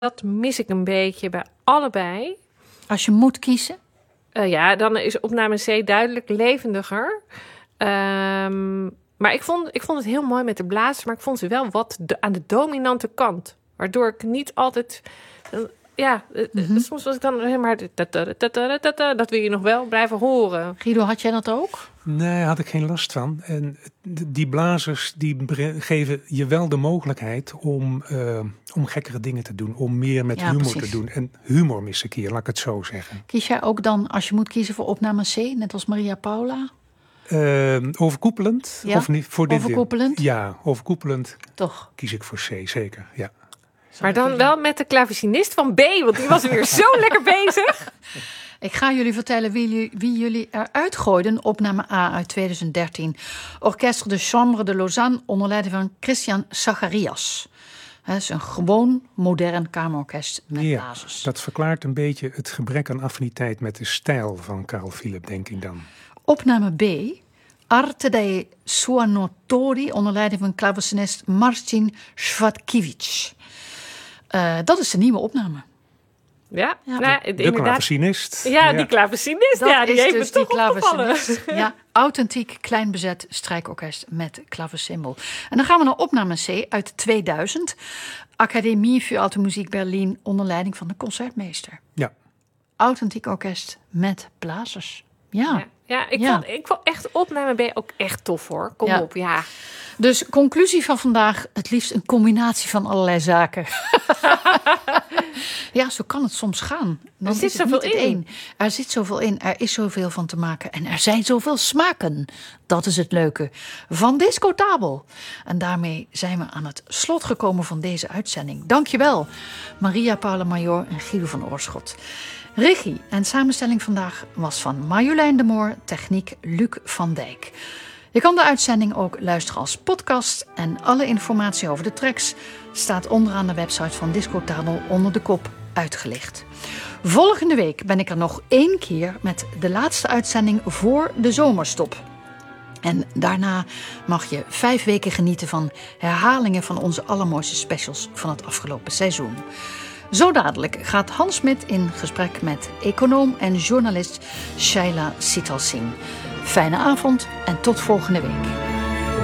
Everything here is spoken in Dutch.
Dat mis ik een beetje bij allebei. Als je moet kiezen? Dan is opname C duidelijk levendiger. Maar ik vond het heel mooi met de blazers, maar ik vond ze wel wat aan de dominante kant. Waardoor ik niet altijd... soms was ik dan helemaal... Dat wil je nog wel blijven horen. Guido, had jij dat ook? Nee, had ik geen last van. En die blazers die geven je wel de mogelijkheid om gekkere dingen te doen. Om meer met humor te doen. En humor mis ik hier, laat ik het zo zeggen. Kies jij ook dan, als je moet kiezen voor opname C, net als Maria Paula? Overkoepelend? Ja? Of niet, voor dit overkoepelend? Ja, overkoepelend. Toch? Kies ik voor C, zeker. Ja. Maar dan wel met de clavecinist van B, want die was weer zo lekker bezig. Ik ga jullie vertellen wie jullie eruit gooiden. Opname A uit 2013. Orchestre de Chambre de Lausanne onder leiding van Christian Zacharias. Het is een gewoon modern kamerorkest met blazers. Dat verklaart een beetje het gebrek aan affiniteit met de stijl van Carl Philipp, denk ik dan. Opname B. Arte dei Suonatori onder leiding van klavecinist Marcin Schwadkiewicz. Dat is de nieuwe opname. Ja, de klavecinist. Ja, die klavecinist. Dat die is heeft dus me die toch opgevallen. Ja, authentiek klein bezet strijkorkest met klaversymbol. En dan gaan we naar opname C uit 2000. Academie für Alte Musik Berlin onder leiding van de concertmeester. Ja. Authentiek orkest met blazers. Ik vond echt opname B ook echt tof hoor. Kom op, ja. Dus conclusie van vandaag, het liefst een combinatie van allerlei zaken. Ja, zo kan het soms gaan. Dan er zit is het zoveel niet het in. één. Er zit zoveel in, er is zoveel van te maken en er zijn zoveel smaken. Dat is het leuke van Discotabel. En daarmee zijn we aan het slot gekomen van deze uitzending. Dankjewel, Maria Paula Major en Guido van Oorschot. Regie en samenstelling vandaag was van Marjolein de Moor, techniek Luc van Dijk. Je kan de uitzending ook luisteren als podcast en alle informatie over de tracks staat onderaan de website van Discotabel onder de kop uitgelicht. Volgende week ben ik er nog 1 keer met de laatste uitzending voor de zomerstop. En daarna mag je 5 weken genieten van herhalingen van onze allermooiste specials van het afgelopen seizoen. Zo dadelijk gaat Hans Smit in gesprek met econoom en journalist Shaila Sitalsing. Fijne avond en tot volgende week.